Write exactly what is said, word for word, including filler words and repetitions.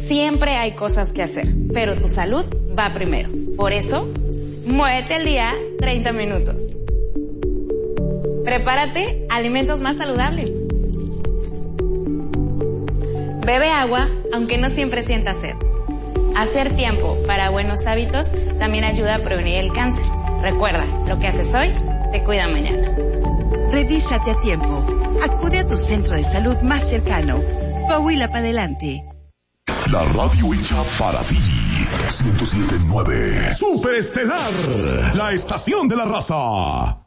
Siempre hay cosas que hacer, pero tu salud va primero. Por eso, muévete al día treinta minutos. Prepárate alimentos más saludables. Bebe agua, aunque no siempre sientas sed. Hacer tiempo para buenos hábitos también ayuda a prevenir el cáncer. Recuerda, lo que haces hoy te cuida mañana. Revísate a tiempo. Acude a tu centro de salud más cercano. Coahuila para adelante. La radio hecha para ti. ciento siete punto nueve. Superestelar, la estación de la raza.